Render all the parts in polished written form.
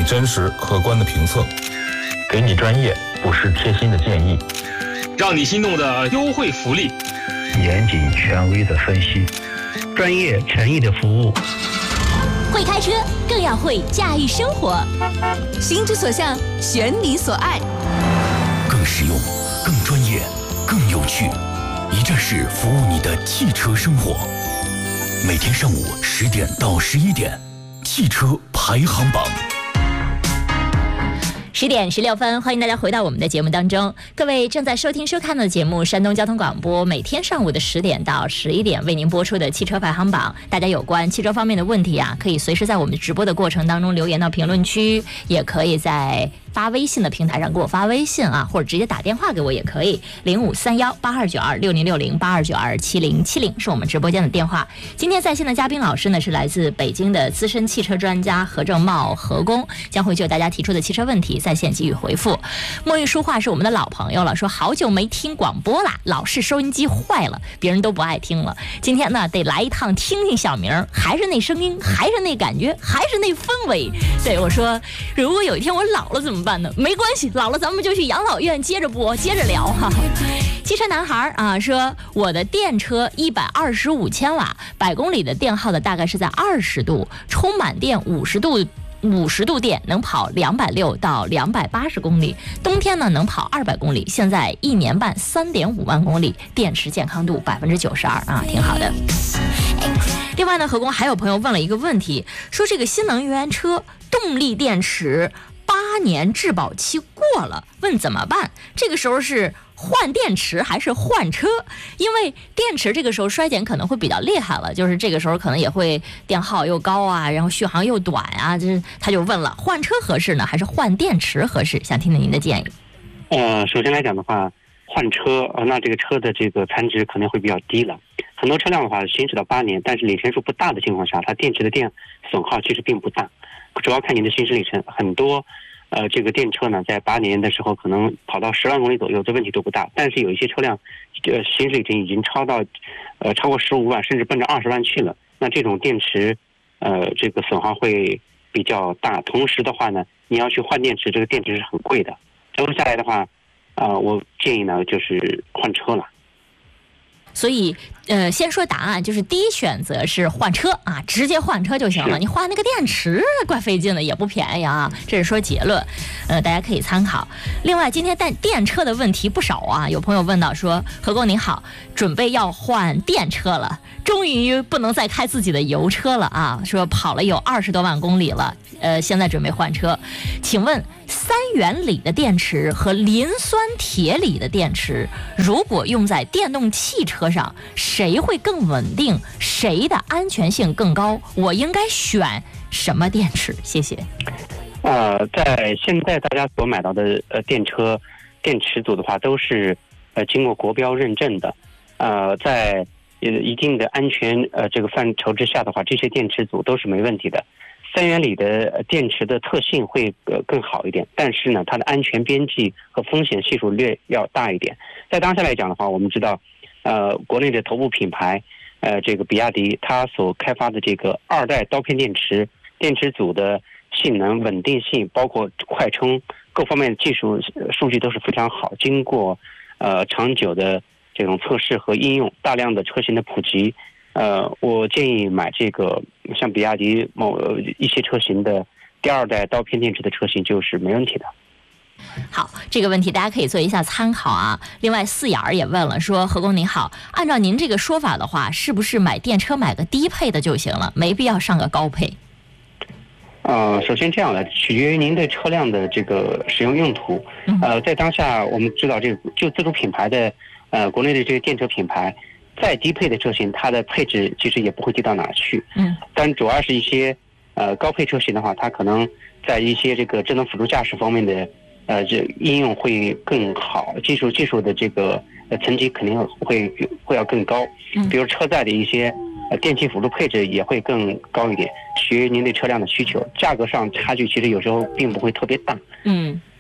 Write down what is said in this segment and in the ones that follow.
真实客观的评测， 给你专业不失贴心的建议， 让你心动的优惠福利， 严谨权威的分析，专业诚意的服务。 会开车更要会驾驭生活，心之所向，选你所爱， 更实用，更专业，更有趣，一站式服务你的汽车生活。每天上午10点到11点，汽车排行榜。 10点16分，欢迎大家回到我们的节目当中。各位正在收听收看的节目，山东交通广播每天上午的10点到11点为您播出的汽车排行榜。大家有关汽车方面的问题啊，可以随时在我们直播的过程当中留言到评论区，也可以在发微信的平台上给我发微信啊，或者直接打电话给我也可以，0531826060，82927070是我们直播间的电话。今天在线的嘉宾老师呢是来自北京的资深汽车专家何正茂何工，将会就大家提出的汽车问题在线给予回复。墨玉书画是我们的老朋友了，说好久没听广播啦，老式收音机坏了，别人都不爱听了。今天呢得来一趟听听小明，还是那声音，还是那感觉，还是那氛围。对我说，如果有一天我老了怎么办呢？没关系，老了咱们就去养老院接着播，接着聊哈。汽车男孩啊说，我的电车125千瓦，100公里的电耗的大概是在20度，充满电50度电能跑260到280公里，冬天呢能跑200公里，现在1年半3.5万公里，电池健康度92%啊，挺好的。另外呢，何工还有朋友问了一个问题，说这个新能源车动力电池8年质保期过了，问怎么办？这个时候是换电池还是换车？因为电池这个时候衰减可能会比较厉害了，就是这个时候可能也会电耗又高啊，然后续航又短啊，就是他就问了，换车合适呢，还是换电池合适？想听听您的建议。 首先来讲的话，换车那这个车的这个残值可能会比较低了。很多车辆的话行驶到8年，但是里程数不大的情况下，它电池的电损耗其实并不大，主要看您的行驶里程。很多这个电车呢，在8年的时候可能跑到10万公里左右，这问题都不大。但是有一些车辆，行驶里程已经超过15万，甚至奔着20万去了。那这种电池，这个损耗会比较大。同时的话呢，你要去换电池，这个电池是很贵的。这样下来的话，我建议呢就是换车了。 所以先说答案，就是第一选择是换车啊，直接换车就行了。你换那个电池怪费劲的，也不便宜啊。这是说结论，大家可以参考。另外，今天电车的问题不少啊，有朋友问到说，何工您好，准备要换电车了，终于不能再开自己的油车了啊，说跑了有20多万公里了，现在准备换车，请问3元锂的电池和磷酸铁锂的电池，如果用在电动汽车上，谁会更稳定？谁的安全性更高？我应该选什么电池？谢谢。 在现在大家所买到的电车电池组的话，都是经过国标认证的，在一定的安全这个范畴之下的话，这些电池组都是没问题的。3元锂的电池的特性会更好一点，但是呢，它的安全边际和风险系数略要大一点。在当下来讲的话，我们知道，国内的头部品牌，这个比亚迪，它所开发的这个2代刀片电池组的性能、稳定性，包括快充各方面的技术数据都是非常好。经过长久的这种测试和应用，大量的车型的普及。我建议买这个像比亚迪一些车型的第2代刀片电池的车型就是没问题的。 好，这个问题大家可以做一下参考啊。另外四眼儿也问了，说何工您好，按照您这个说法的话，是不是买电车买个低配的就行了，没必要上个高配？ 首先这样的，取决于您对车辆的这个使用用途。在当下我们知道这个就自主品牌的国内的这个电车品牌。再低配的车型，它的配置其实也不会低到哪去。但主要是一些高配车型的话，它可能在一些这个智能辅助驾驶方面的这应用会更好，技术的这个层级肯定会要更高。比如车载的一些电气辅助配置也会更高一点，取决于您对车辆的需求。价格上差距其实有时候并不会特别大。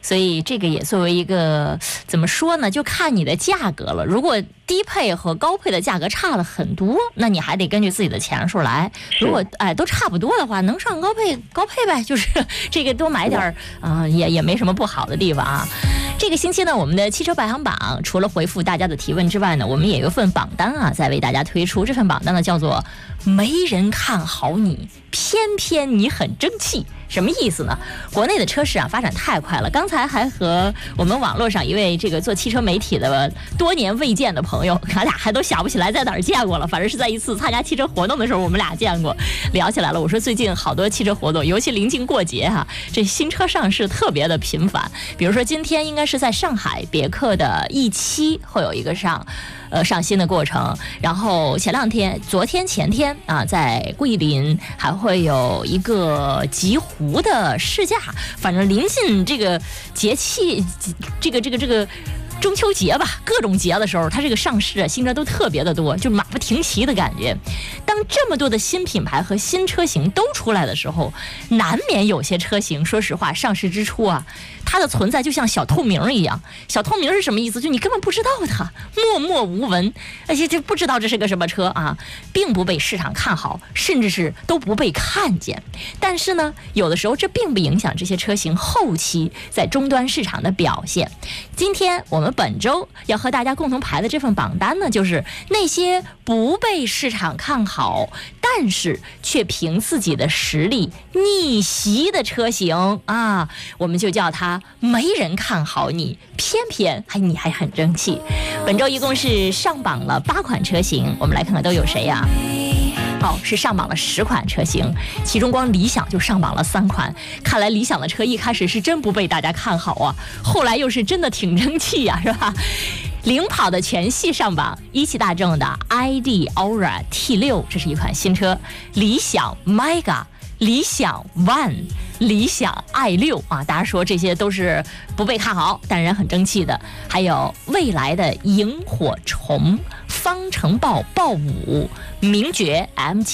所以这个也作为一个怎么说呢，就看你的价格了。如果低配和高配的价格差了很多，那你还得根据自己的钱数来。如果都差不多的话，能上高配呗，就是这个多买点也没什么不好的地方啊。这个星期呢，我们的汽车排行榜除了回复大家的提问之外呢，我们也有一份榜单啊，在为大家推出。这份榜单呢叫做没人看好你，偏偏你很争气。什么意思呢？国内的车市啊发展太快了，刚才还和我们网络上一位这个做汽车媒体的多年未见的朋友，咱俩还都想不起来在哪儿见过了，反正是在一次参加汽车活动的时候我们俩见过，聊起来了。我说最近好多汽车活动，尤其临近过节这新车上市特别的频繁。比如说今天应该是在上海别克的E7会有一个上新的过程，然后昨天前天啊，在桂林还会有一个极狐的试驾。反正临近这个节气，这个中秋节吧，各种节的时候，它这个上市啊，新车都特别的多，就马不停蹄的感觉。当这么多的新品牌和新车型都出来的时候，难免有些车型，说实话，上市之初啊，它的存在就像小透明一样。小透明是什么意思？就你根本不知道它，默默无闻，而且就不知道这是个什么车啊，并不被市场看好，甚至是都不被看见。但是呢，有的时候这并不影响这些车型后期在终端市场的表现。今天我们本周要和大家共同排的这份榜单呢，就是那些不被市场看好，但是却凭自己的实力逆袭的车型啊，我们就叫它没人看好你，偏偏你还很争气。本周一共是上榜了8款车型，我们来看看都有谁呀？是上榜了10款车型，其中光理想就上榜了3款。看来理想的车一开始是真不被大家看好啊，后来又是真的挺争气啊，是吧？领跑的全系上榜，一汽大众的 ID Aura T6， 这是一款新车；理想 Mega、理想 ONE、理想 i6啊，大家说这些都是不被看好，但人很争气的。还有蔚来的萤火虫、方程豹豹5、名爵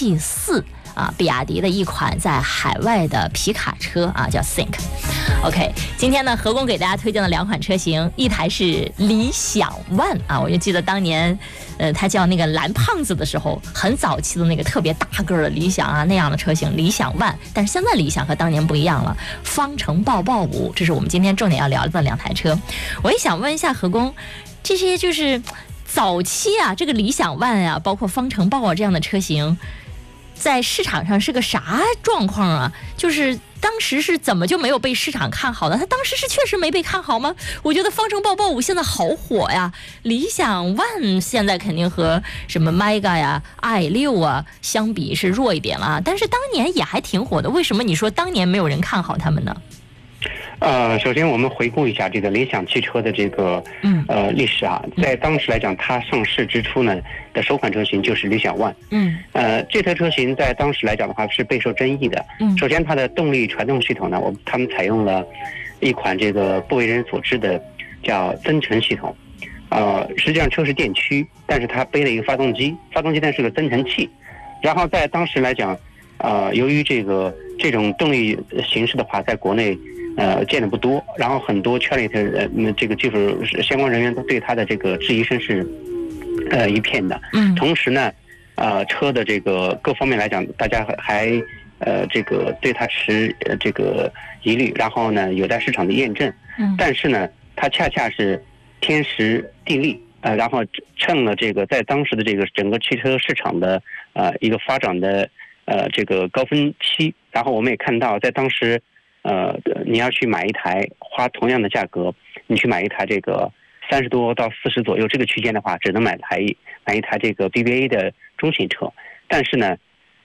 MG4啊，比亚迪的一款在海外的皮卡车啊，叫 Think。OK， 今天呢，何工给大家推荐了2款车型，一台是理想 ONE 啊，我就记得当年，它叫那个蓝胖子的时候，很早期的那个特别大个的理想啊那样的车型，理想 ONE。但是现在理想和当年不一样了，方程豹豹5，这是我们今天重点要聊的2台车。我也想问一下何工，这些就是早期啊，这个理想 ONE 啊，包括方程豹啊这样的车型，在市场上是个啥状况啊？就是当时是怎么就没有被市场看好的？它当时是确实没被看好吗？我觉得方程豹豹5现在好火呀，理想 ONE 现在肯定和什么 Mega 呀、i6啊相比是弱一点了，但是当年也还挺火的。为什么你说当年没有人看好他们呢？ 首先我们回顾一下这个理想汽车的这个历史啊，在当时来讲，它上市之初呢的首款车型就是理想 ONE。这台车型在当时来讲的话是备受争议的。首先它的动力传动系统呢，他们采用了一款这个不为人所知的叫增程系统。实际上车是电驱，但是它背了一个发动机呢是个增程器。然后在当时来讲，由于这种动力形式的话，在国内见的不多，然后很多圈里的这个技术相关人员都对它的这个质疑声是一片的。同时呢，车的这个各方面来讲，大家还这个对它持这个疑虑，然后呢有待市场的验证。但是呢，它恰恰是天时地利，然后趁了这个在当时的这个整个汽车市场的一个发展的这个高峰期，然后我们也看到在当时。你要去买一台，花同样的价格，你去买一台这个30多到40左右这个区间的话，只能买一台这个 BBA 的中型车。但是呢，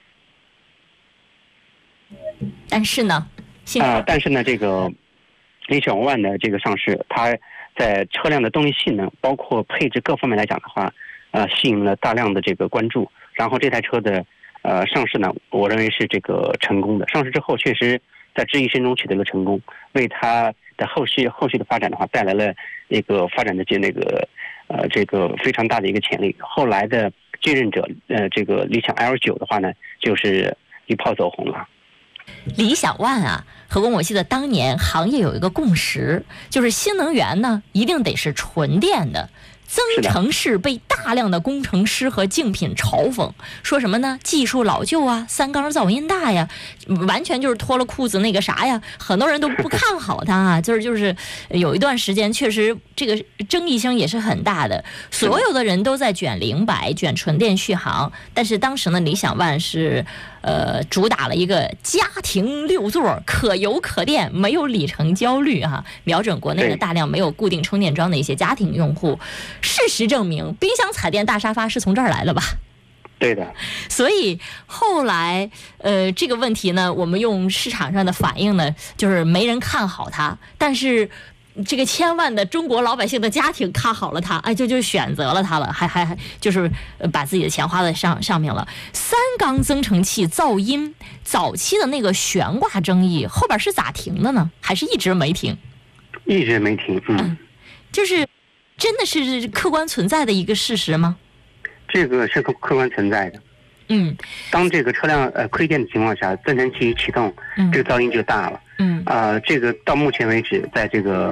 这个理想 ONE 的这个上市，它在车辆的动力性能，包括配置各方面来讲的话，吸引了大量的这个关注。然后这台车的上市呢，我认为是这个成功的。上市之后，确实在质疑声中取得了成功，为它的后续的发展的话，带来了一个发展的这个非常大的一个潜力。后来的继任者，这个理想 L9的话呢，就是一炮走红了。 理想ONE啊，何工，我记得当年行业有一个共识，就是新能源呢一定得是纯电的。增程式被大量的工程师和竞品嘲讽，说什么呢？技术老旧啊，三缸噪音大呀，完全就是脱了裤子那个啥呀，很多人都不看好它啊。就是有一段时间确实这个争议性也是很大的，所有的人都在卷0-100，卷纯电续航，但是当时呢，理想ONE是主打了一个家庭6座，可油可电，没有里程焦虑啊，瞄准国内的大量没有固定充电桩的一些家庭用户。事实证明，冰箱、彩电、大沙发是从这儿来的吧？ 对的。 所以后来这个问题呢，我们用市场上的反应呢，就是没人看好它，但是这个千万的中国老百姓的家庭看好了它，哎，就选择了它了，还就是把自己的钱花在上面了。3缸增程器噪音早期的那个悬挂争议，后边是咋停的呢？还是一直没停？ 一直没停。 就是真的是客观存在的一个事实吗？ 这个是客观存在的。当这个车辆亏电的情况下，增程器一启动，这个噪音就大了。这个到目前为止，在这个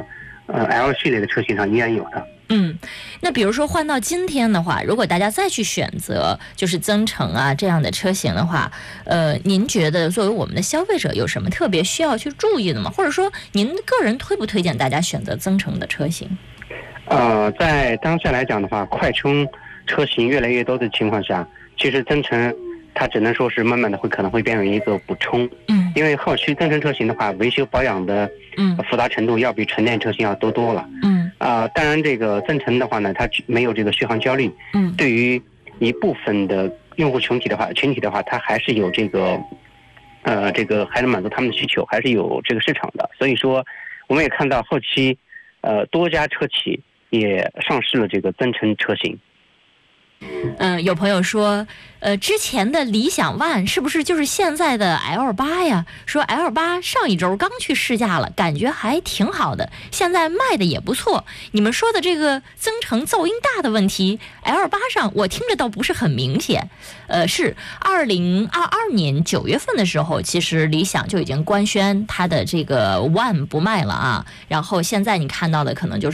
L 系列的车型上依然有的。 那比如说换到今天的话，如果大家再去选择就是增程啊这样的车型的话，您觉得作为我们的消费者有什么特别需要去注意的吗？或者说您个人推不推荐大家选择增程的车型？ 在当下来讲的话，快充车型越来越多的情况下，其实增程它只能说是慢慢的可能会变成一个补充。因为后续增程车型的话，维修保养的复杂程度要比纯电车型要多了。当然这个增程的话呢，它没有这个续航焦虑。对于一部分的用户群体的话，它还是有这个还能满足他们的需求，还是有这个市场的。所以说，我们也看到后期多家车企也上市了这个增程车型。 有朋友说，之前的理想ONE是不是就是现在的 L8 呀？说 L8 上一周刚去试驾了，感觉还挺好的，现在卖的也不错。你们说的这个增程噪音大的问题 ，L8 上我听着倒不是很明显。是2022年9月份的时候，其实理想就已经官宣它的这个ONE不卖了啊。然后现在你看到的可能就是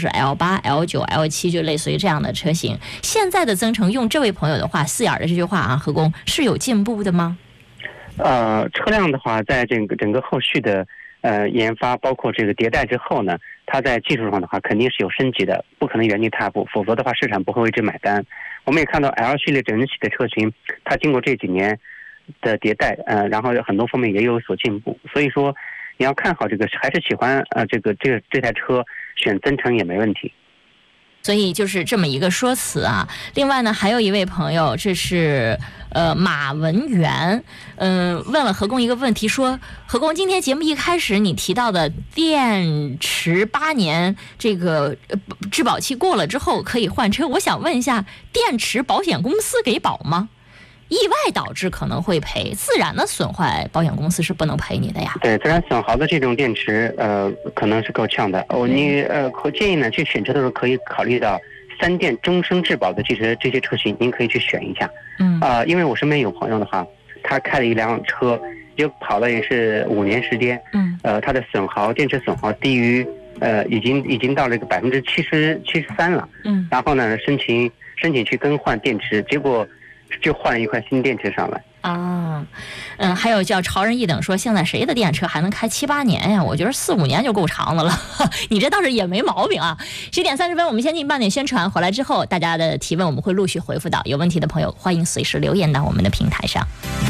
L8、L9、L7，就类似于这样的车型。现在的增程用这位朋友的话4眼的这句话啊，何工是有进步的吗？ 车辆的话，在整个后续的研发，包括这个迭代之后呢，它在技术上的话肯定是有升级的，不可能原地踏步，否则的话市场不会为之买单。我们也看到 L 系列整体的车型，它经过这几年的迭代，然后很多方面也有所进步。所以说，你要看好这个，还是喜欢这台车，选增程也没问题。 所以就是这么一个说辞啊。另外呢，还有一位朋友，这是马文元，问了何工一个问题，说何工，今天节目一开始你提到的电池8年这个质保期过了之后可以换车，我想问一下，电池保险公司给保吗？意外导致可能会赔，自然的损坏保险公司是不能赔你的呀。 对，自然损耗的这种电池，可能是够呛的。你建议呢，去选车的时候可以考虑到3电终身质保的这些车型，您可以去选一下。因为我身边有朋友的话，他开了一辆车，就跑了也是5年时间。他的电池损耗低于已经到了一个73%了。然后呢，申请去更换电池，结果就换了一块新电池上来啊。还有叫超人一等说，现在谁的电车还能开7、8年呀？我觉得4、5年就够长的了。你这倒是也没毛病啊。10点30分，我们先进半点宣传，回来之后大家的提问我们会陆续回复到，有问题的朋友欢迎随时留言到我们的平台上。